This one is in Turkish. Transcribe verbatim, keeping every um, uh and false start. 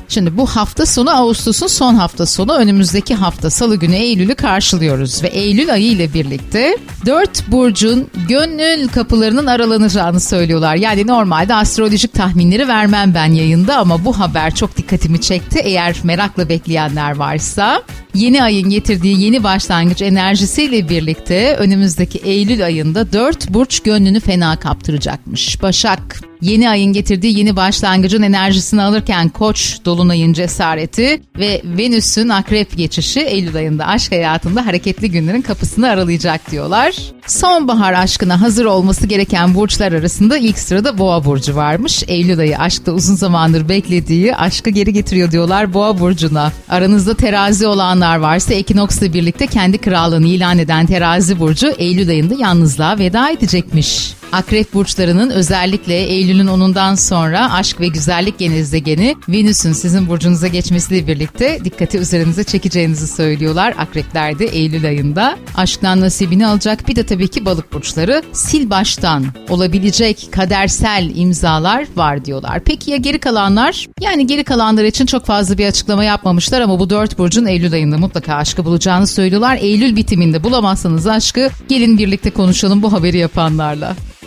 Şimdi bu hafta sonu Ağustos'un son hafta sonu, önümüzdeki hafta Salı günü Eylül'ü karşılıyoruz. Ve Eylül ayı ile birlikte dört burcun gönül kapılarının aralanacağını söylüyorlar. Yani normalde astrolojik tahminleri vermem ben yayında ama bu haber çok dikkatimi çekti. Eğer merakla bekleyenler varsa, yeni ayın getirdiği yeni başlangıç enerjisiyle birlikte önümüzdeki Eylül ayında dört burç gönlünü fena kaptıracakmış. Başak, yeni ayın getirdiği yeni başlangıcın enerjisini alırken Koç dolunayın cesareti ve Venüs'ün Akrep geçişi Eylül ayında aşk hayatında hareketli günlerin kapısını aralayacak diyorlar. Sonbahar aşkına hazır olması gereken burçlar arasında ilk sırada Boğa burcu varmış. Eylül ayı aşkta uzun zamandır beklediği aşkı geri getiriyor diyorlar Boğa burcuna. Aranızda terazi olanlar varsa ekinoksla birlikte kendi krallığını ilan eden terazi burcu Eylül ayında yalnızlığa veda edecekmiş. Akrep burçlarının özellikle Eylül'ün onundan sonra aşk ve güzellik gezegeni Venüs'ün sizin burcunuza geçmesiyle birlikte dikkati üzerinize çekeceğinizi söylüyorlar. Akrepler de Eylül ayında aşktan nasibini alacak. Bir de tabii ki balık burçları sil baştan olabilecek kadersel imzalar var diyorlar. Peki ya geri kalanlar? Yani geri kalanlar için çok fazla bir açıklama yapmamışlar ama bu dört burcun Eylül ayında mutlaka aşkı bulacağını söylüyorlar. Eylül bitiminde bulamazsanız aşkı gelin birlikte konuşalım bu haberi yapanlarla.